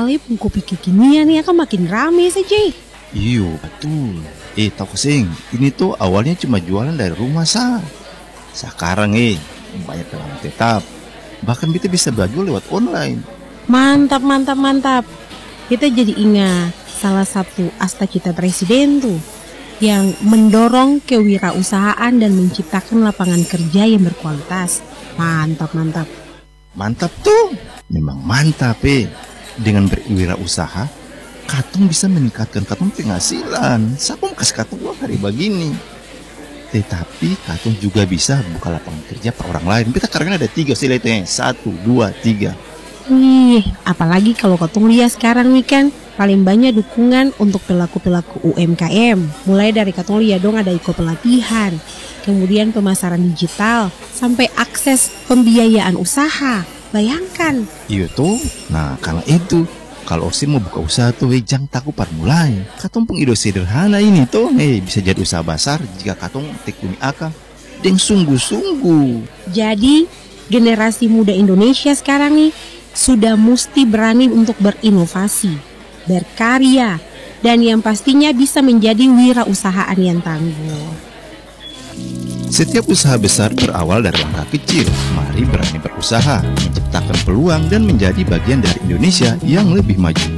sekalipun kopi kekinian ya kan makin rame saja. Iyo, betul. Tahu Sing, ini tuh awalnya cuma jualan dari rumah sah. Sekarang banyak pelanggan tetap. Bahkan kita bisa belajar lewat online. Mantap, mantap, mantap. Kita jadi ingat salah satu cita presiden tuh yang mendorong kewirausahaan dan menciptakan lapangan kerja yang berkualitas. Mantap, mantap. Mantap tuh. Memang mantap Dengan berwirausaha, katong bisa meningkatkan katong penghasilan. Siapa mau kasih katong uang hari begini? Tetapi katong juga bisa buka lapangan kerja per orang lain. Kita karena ada 3 sila itu 1, 2, 3. Wih, apalagi kalau katong lihat sekarang nih kan paling banyak dukungan untuk pelaku-pelaku UMKM. Mulai dari katong lihat dong ada pelatihan, kemudian pemasaran digital, sampai akses pembiayaan usaha. Bayangkan. Iya tuh. Nah, karena itu kalau Orsi mau buka usaha tuh, jangan takut par mulai. Katong pun ide sederhana ini tuh, bisa jadi usaha besar jika katong tekuni akal dan sungguh-sungguh. Jadi generasi muda Indonesia sekarang nih sudah mesti berani untuk berinovasi, berkarya, dan yang pastinya bisa menjadi wirausahaan yang tangguh. Setiap usaha besar berawal dari langkah kecil. Mari berani berusaha, menciptakan peluang dan menjadi bagian dari Indonesia yang lebih maju.